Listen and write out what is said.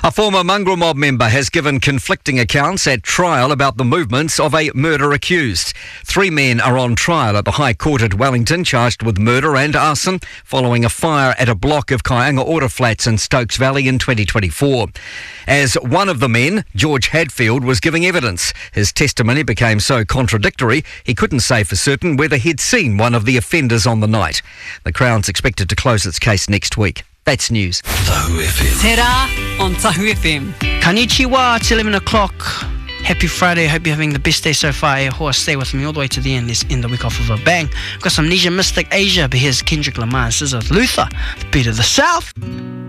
A former mongrel mob member has given conflicting accounts at trial about the movements of a murder accused. 3 men are on trial at the High Court at Wellington, charged with murder and arson following a fire at a block of Kaianga Order Flats in Stokes Valley in 2024. As one of the men, George Hadfield, was giving evidence, his testimony became so contradictory he couldn't say for certain whether he'd seen one of the offenders on the night. The Crown's expected to close its case next week. That's news. Tahu FM. Te rā on Tahu FM. Konnichiwa, it's 11 o'clock. Happy Friday. Hope you're having the best day so far. Stay with me all the way to the end. Let's end the week off with a bang. Got some Nisha Mystic Asia, but here's Kendrick Lamar. This is Luther, the beat of the South.